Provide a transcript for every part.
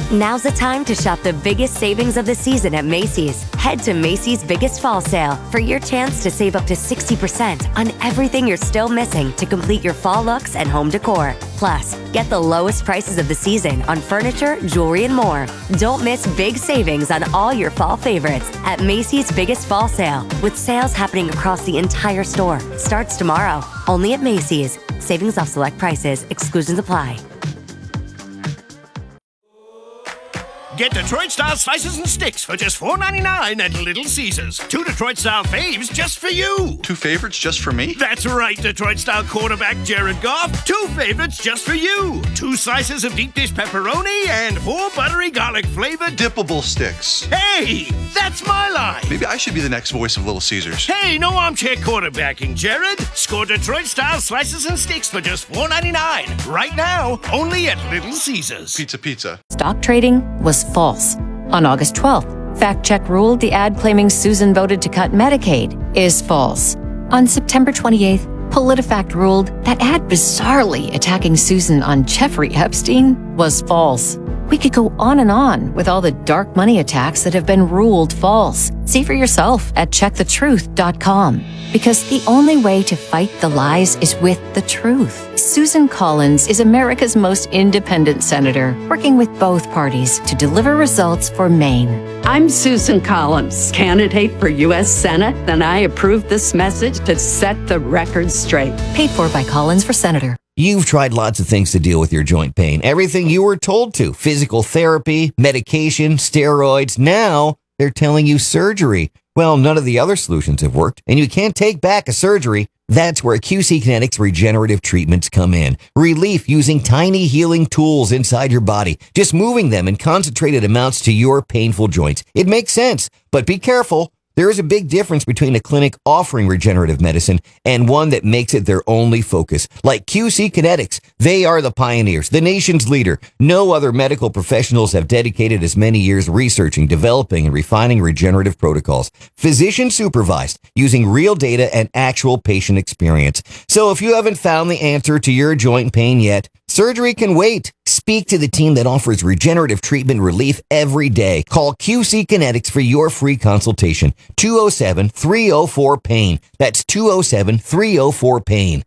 Now's the time to shop the biggest savings of the season at Macy's. Head to Macy's Biggest Fall Sale for your chance to save up to 60% on everything you're still missing to complete your fall looks and home decor. Plus, get the lowest prices of the season on furniture, jewelry, and more. Don't miss big savings on all your fall favorites at Macy's Biggest Fall Sale, with sales happening across the entire store. Starts tomorrow, only at Macy's. Savings off select prices. Exclusions apply. Get Detroit-style slices and sticks for just $4.99 at Little Caesars. 2 Detroit-style faves just for you. 2 favorites just for me? That's right, Detroit-style quarterback Jared Goff. 2 favorites just for you. 2 slices of deep dish pepperoni and 4 buttery garlic-flavored dippable sticks. Hey, that's my line. Maybe I should be the next voice of Little Caesars. Hey, no armchair quarterbacking, Jared. Score Detroit-style slices and sticks for just $4.99. Right now, only at Little Caesars. Pizza. Stock trading was false. On August 12th, Fact Check ruled the ad claiming Susan voted to cut Medicaid is false. On September 28th, PolitiFact ruled that ad bizarrely attacking Susan on Jeffrey Epstein was false. We could go on with all the dark money attacks that have been ruled false. See for yourself at checkthetruth.com. Because the only way to fight the lies is with the truth. Susan Collins is America's most independent senator, working with both parties to deliver results for Maine. I'm Susan Collins, candidate for U.S. Senate, and I approve this message to set the record straight. Paid for by Collins for Senator. You've tried lots of things to deal with your joint pain. Everything you were told to. Physical therapy, medication, steroids. Now they're telling you surgery. Well, none of the other solutions have worked, and you can't take back a surgery. That's where QC Kinetics regenerative treatments come in. Relief using tiny healing tools inside your body, just moving them in concentrated amounts to your painful joints. It makes sense, but be careful. There is a big difference between a clinic offering regenerative medicine and one that makes it their only focus. Like QC Kinetics, they are the pioneers, the nation's leader. No other medical professionals have dedicated as many years researching, developing, and refining regenerative protocols. Physician supervised, using real data and actual patient experience. So if you haven't found the answer to your joint pain yet, surgery can wait. Speak to the team that offers regenerative treatment relief every day. Call QC Kinetics for your free consultation. 207-304-PAIN. That's 207-304-PAIN.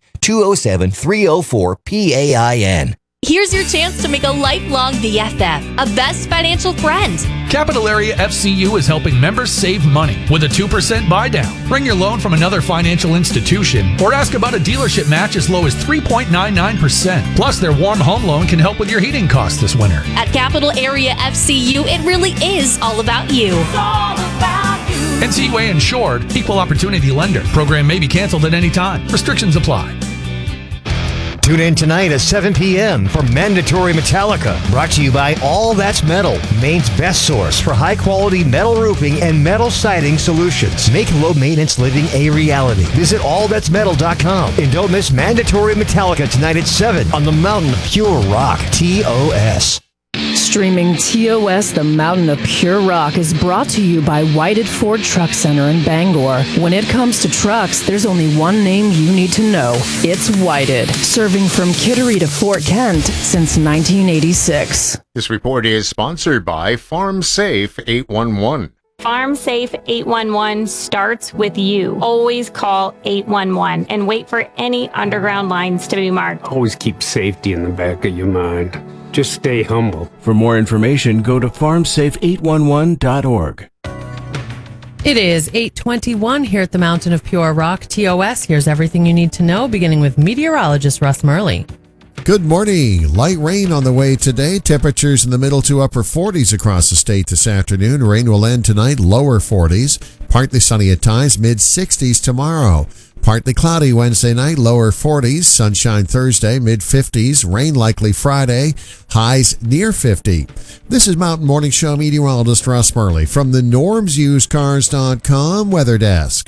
207-304-PAIN. Here's your chance to make a lifelong BFF, a best financial friend. Capital Area FCU is helping members save money with a 2% buy down. Bring your loan from another financial institution or ask about a dealership match as low as 3.99%. Plus, their warm home loan can help with your heating costs this winter. At Capital Area FCU, it really is all about you. It's all about you. NCUA insured, equal opportunity lender. Program may be canceled at any time. Restrictions apply. Tune in tonight at 7 p.m. for Mandatory Metallica, brought to you by All That's Metal, Maine's best source for high-quality metal roofing and metal siding solutions. Make low-maintenance living a reality. Visit allthat'smetal.com and don't miss Mandatory Metallica tonight at 7 on the Mountain of Pure Rock, TOS. Streaming TOS, the Mountain of Pure Rock, is brought to you by Whited Ford Truck Center in Bangor. When it comes to trucks, there's only one name you need to know. It's Whited, serving from Kittery to Fort Kent since 1986. This report is sponsored by Farm Safe 811. Farm Safe 811 starts with you. Always call 811 and wait for any underground lines to be marked. Always keep safety in the back of your mind. Just stay humble. For more information, go to farmsafe811.org. It is 8:21 here at the Mountain of Pure Rock, TOS. Here's everything you need to know, beginning with meteorologist Russ Murley. Good morning. Light rain on the way today. Temperatures in the middle to upper 40s across the state this afternoon. Rain will end tonight, lower 40s. Partly sunny at times, mid-60s tomorrow. Partly cloudy Wednesday night, lower 40s. Sunshine Thursday, mid-50s. Rain likely Friday, highs near 50. This is Mountain Morning Show meteorologist Russ Murley from the normsusedcars.com weather desk.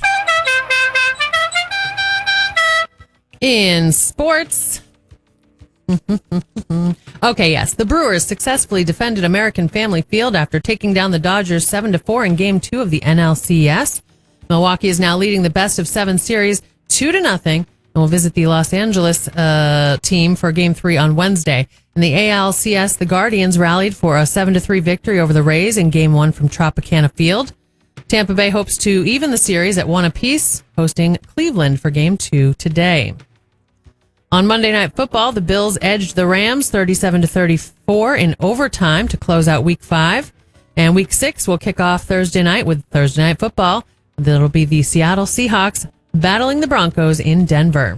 In sports... Okay, yes. The Brewers successfully defended American Family Field after taking down the Dodgers 7-4 in Game 2 of the NLCS. Milwaukee is now leading the best-of-7 series 2-0 we'll visit the Los Angeles team for Game 3 on Wednesday. In the ALCS, the Guardians rallied for a 7-3 victory over the Rays in Game 1 from Tropicana Field. Tampa Bay hopes to even the series at 1 apiece, hosting Cleveland for Game 2 today. On Monday Night Football, the Bills edged the Rams 37-34 in overtime to close out Week 5. And Week 6 will kick off Thursday night with Thursday Night Football. That'll be the Seattle Seahawks battling the Broncos in Denver.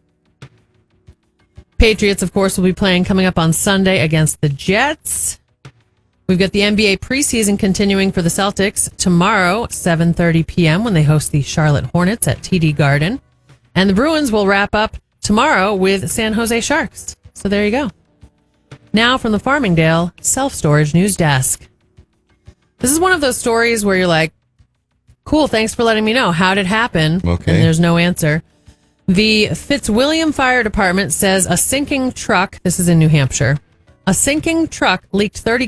Patriots, of course, will be playing coming up on Sunday against the Jets. We've got the NBA preseason continuing for the Celtics tomorrow, 7:30 p.m. when they host the Charlotte Hornets at TD Garden. And the Bruins will wrap up tomorrow with San Jose Sharks. So there you go. Now from the Farmingdale Self-Storage News Desk. This is one of those stories where you're like, cool, thanks for letting me know. How did it happen? Okay. And there's no answer. The Fitzwilliam Fire Department says a sinking truck, this is in New Hampshire, a sinking truck leaked 30